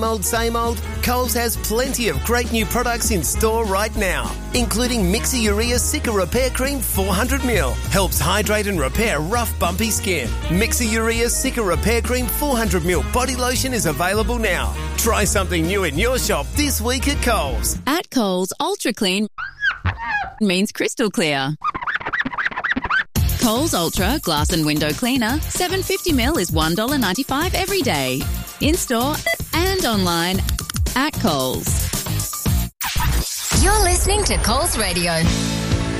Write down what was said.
Same old, Coles has plenty of great new products in store right now, including Mixer Urea Cica Repair Cream 400ml. Helps hydrate and repair rough, bumpy skin. Mixer Urea Cica Repair Cream 400ml body lotion is available now. Try something new in your shop this week at Coles. At Coles, Ultra Clean means crystal clear. Coles Ultra Glass and Window Cleaner 750ml is $1.95 every day. In-store and online at Coles. You're listening to Coles Radio.